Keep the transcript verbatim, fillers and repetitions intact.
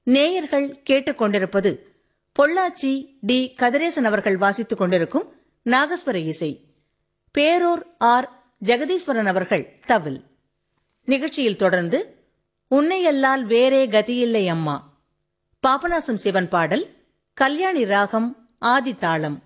நேயர்கள் கேட்டுக்கொண்டிருப்பது பொள்ளாச்சி டி கதிரேசன் அவர்கள் வாசித்துக் கொண்டிருக்கும் நாகஸ்வர இசை. பேரூர் ஆர் ஜெகதீஸ்வரன் அவர்கள் தவில். நிகழ்ச்சியில் தொடர்ந்து உன்னையல்லால் வேறே கதியில்லை அம்மா, பாபநாசம் சிவன் பாடல், கல்யாணி ராகம், ஆதி தாளம்.